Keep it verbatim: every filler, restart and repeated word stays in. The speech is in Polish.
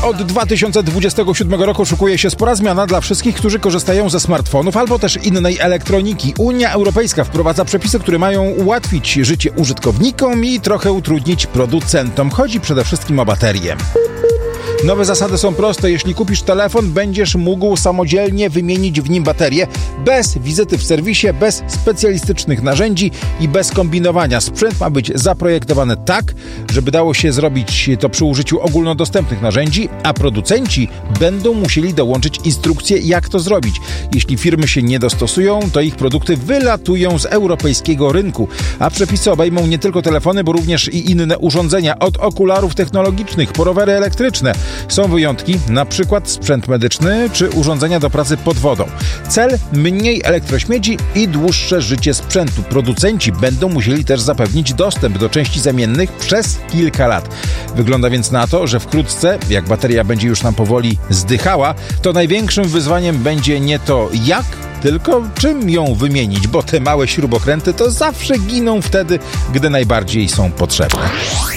Od dwa tysiące dwudziestego siódmego roku szykuje się spora zmiana dla wszystkich, którzy korzystają ze smartfonów albo też innej elektroniki. Unia Europejska wprowadza przepisy, które mają ułatwić życie użytkownikom i trochę utrudnić producentom. Chodzi przede wszystkim o baterie. Nowe zasady są proste. Jeśli kupisz telefon, będziesz mógł samodzielnie wymienić w nim baterię bez wizyty w serwisie, bez specjalistycznych narzędzi i bez kombinowania. Sprzęt ma być zaprojektowany tak, żeby dało się zrobić to przy użyciu ogólnodostępnych narzędzi, a producenci będą musieli dołączyć instrukcję, jak to zrobić. Jeśli firmy się nie dostosują, to ich produkty wylatują z europejskiego rynku, a przepisy obejmą nie tylko telefony, bo również i inne urządzenia, od okularów technologicznych po rowery elektryczne. Są wyjątki, na przykład sprzęt medyczny czy urządzenia do pracy pod wodą. Cel: mniej elektrośmieci i dłuższe życie sprzętu. Producenci będą musieli też zapewnić dostęp do części zamiennych przez kilka lat. Wygląda więc na to, że wkrótce, jak bateria będzie już nam powoli zdychała, to największym wyzwaniem będzie nie to jak, tylko czym ją wymienić, bo te małe śrubokręty to zawsze giną wtedy, gdy najbardziej są potrzebne.